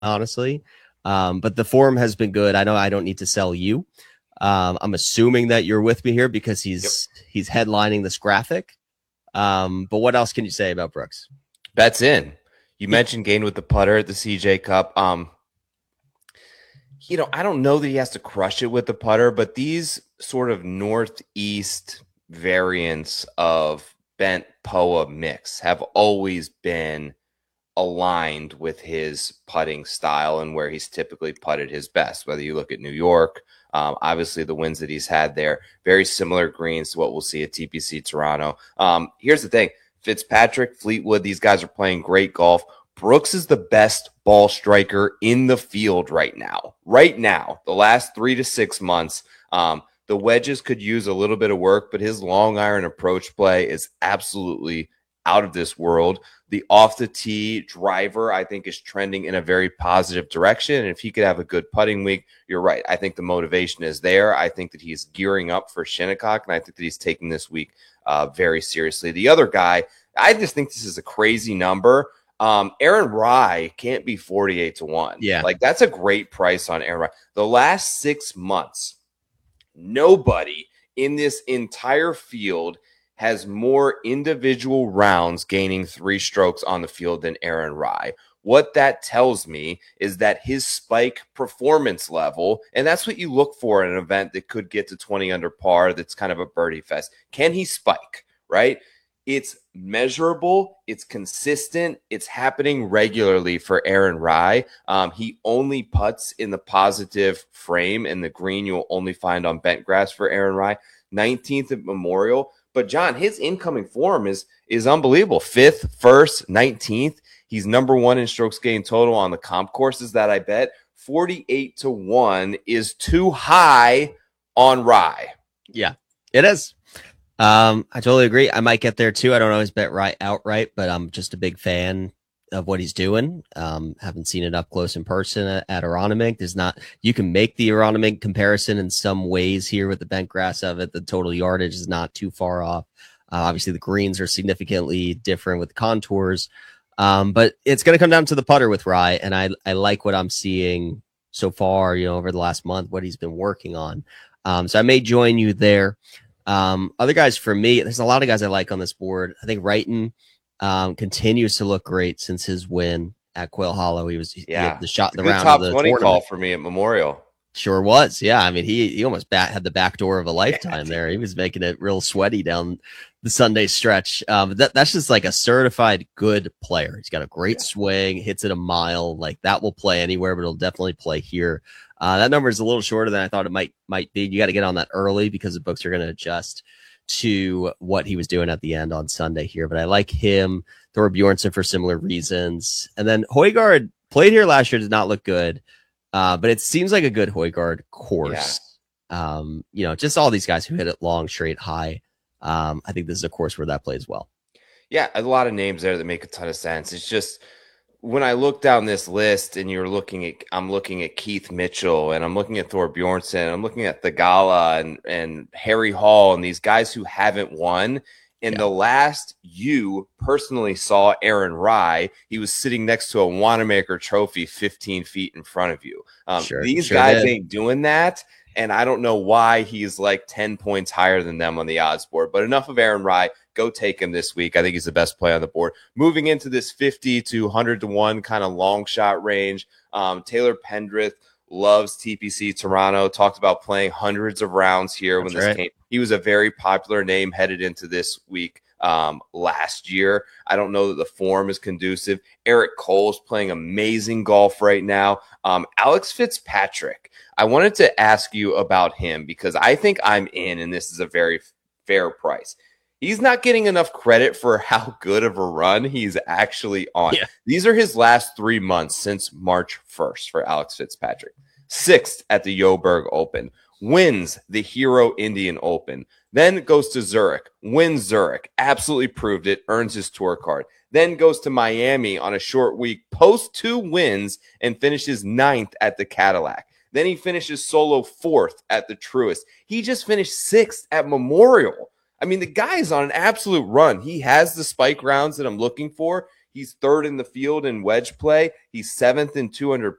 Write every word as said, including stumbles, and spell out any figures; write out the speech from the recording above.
honestly. Um, but the form has been good. I know I don't need to sell you. Um, I'm assuming that you're with me here because Yep. he's he's headlining this graphic. Um, but what else can you say about Brooks? Bets in. You mentioned Gain with the putter at the C J Cup. Um, you know, I don't know that he has to crush it with the putter, but these sort of northeast variants of bent P O A mix have always been aligned with his putting style and where he's typically putted his best. Whether you look at New York, um, obviously the wins that he's had there, very similar greens to what we'll see at T P C Toronto. Um, here's the thing. Fitzpatrick, Fleetwood, these guys are playing great golf. Brooks is the best ball striker in the field right now. Right now, the last three to six months, um, the wedges could use a little bit of work, but his long iron approach play is absolutely out of this world. The off the tee driver, I think, is trending in a very positive direction. And if he could have a good putting week, you're right. I think the motivation is there. I think that he's gearing up for Shinnecock, and I think that he's taking this week uh, very seriously. The other guy, I just think this is a crazy number. Um, Aaron Rai can't be forty-eight to one. Yeah. Like, that's a great price on Aaron Rai. The last six months, nobody in this entire field has more individual rounds gaining three strokes on the field than Aaron Rai. What that tells me is that his spike performance level, and that's what you look for in an event that could get to twenty under par, that's kind of a birdie fest. Can he spike, right? It's measurable, it's consistent, it's happening regularly for Aaron Rai. Um, he only putts in the positive frame, and the green you'll only find on bent grass for Aaron Rai. nineteenth at Memorial. But John, his incoming form is is unbelievable. Fifth, first, nineteenth. He's number one in strokes gained total on the comp courses that I bet. forty-eight to one is too high on Rai. Yeah, it is. Um, I totally agree. I might get there too. I don't always bet right outright, but I'm just a big fan of what he's doing. Um, haven't seen it up close in person at, at Aronimink. There's not, you can make the Aronimink comparison in some ways here with the bent grass of it. The total yardage is not too far off. Uh, obviously the greens are significantly different with contours. Um, but it's going to come down to the putter with Rai. And I, I like what I'm seeing so far, you know, over the last month, what he's been working on. Um, so I may join you there. Um, other guys for me, there's a lot of guys I like on this board. I think Wrighton um, continues to look great since his win at Quail Hollow. He was yeah, he had the shot in the good round top of the twenty tournament. Call for me at Memorial. Sure was. Yeah. I mean, he, he almost bat, had the back door of a lifetime there. He was making it real sweaty down the Sunday stretch. Um, that, that's just like a certified good player. He's got a great yeah. swing, hits it a mile. Like that will play anywhere, but it'll definitely play here. Uh, that number is a little shorter than I thought it might might be. You got to get on that early because the books are going to adjust to what he was doing at the end on Sunday here. But I like him, Thor Bjornsson for similar reasons. And then Højgaard played here last year, did not look good, uh, but it seems like a good Højgaard course. Yeah. Um, you know, just all these guys who hit it long, straight, high. Um, I think this is a course where that plays well. Yeah, a lot of names there that make a ton of sense. It's just, when I look down this list and you're looking at, I'm looking at Keith Mitchell and I'm looking at Thor Bjornsson, I'm looking at Thagala and, and Harry Hall and these guys who haven't won. In yeah. the last you personally saw Aaron Rai, he was sitting next to a Wanamaker trophy fifteen feet in front of you. Um, sure, these sure guys did. Ain't doing that. And I don't know why he's like ten points higher than them on the odds board. But enough of Aaron Rai. Go take him this week. I think he's the best play on the board. Moving into this fifty to one hundred to one kind of long shot range, um, Taylor Pendrith loves T P C Toronto. Talked about playing hundreds of rounds here That's when this right. came. He was a very popular name headed into this week um, last year. I don't know that the form is conducive. Eric Cole's playing amazing golf right now. Um, Alex Fitzpatrick, I wanted to ask you about him because I think I'm in, and this is a very fair price. He's not getting enough credit for how good of a run he's actually on. Yeah. These are his last three months since March first for Alex Fitzpatrick. Sixth at the Joburg Open. Wins the Hero Indian Open. Then goes to Zurich. Wins Zurich. Absolutely proved it. Earns his tour card. Then goes to Miami on a short week. Posts two wins and finishes ninth at the Cadillac. Then he finishes solo fourth at the Truist. He just finished sixth at Memorial. I mean, the guy is on an absolute run. He has the spike rounds that I'm looking for. He's third in the field in wedge play. He's seventh in two hundred